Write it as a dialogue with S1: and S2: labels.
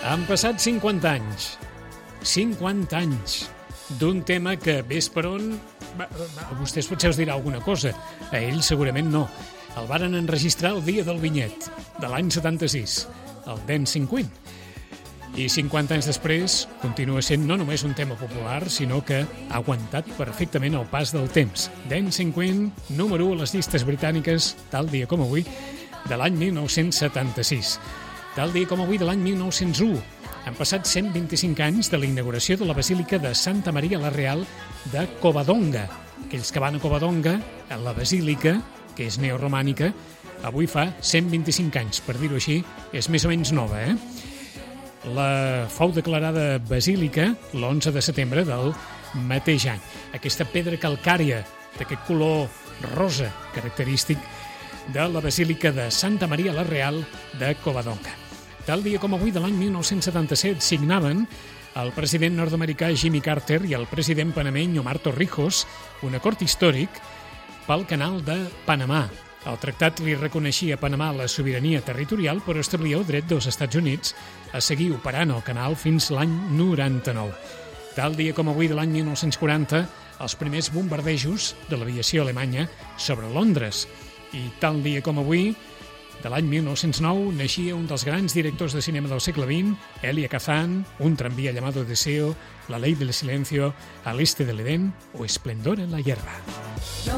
S1: Han passat 50 anys. 50 anys d'un tema que, ves per on, a vostès potser us dirà alguna cosa. A ell segurament no. El varen enregistrar el dia del vinyet, de l'any 76, el Dancing Queen. I 50 anys després continua sent no només un tema popular, sinó que ha aguantat perfectament el pas del temps. Dancing Queen, número 1 a les llistes britàniques, tal dia com avui, de l'any 1976. Tal dia com avui de l'any 1901. Han passat 125 anys de la inauguració de la Basílica de Santa Maria la Real de Covadonga. Aquells que van a Covadonga, a la Basílica, que és neoromànica, avui fa 125 anys, per dir-ho així, és més o menys nova, La fou declarada basílica l'11 de setembre del mateix any. Aquesta pedra calcària d'aquest color rosa característic de la Basílica de Santa Maria la Real de Covadonga. Tal dia com avui de l'any 1977 signaven el president nord-americà Jimmy Carter i el president panameny Omar Torrijos un acord històric pel canal de Panamà. El tractat li reconeixia a Panamà la sobirania territorial, però establia el dret dels Estats Units a seguir operant el canal fins l'any 99. Tal dia com avui de l'any 1940, els primers bombardejos de l'aviació alemanya sobre Londres. I tal dia com avui, de l'any 1909, naixia un dels grans directors de cinema del segle XX, Elia Kazan, Un tranvía llamado Deseo, La ley del silencio, Al este del Edén o Esplendor en la hierba.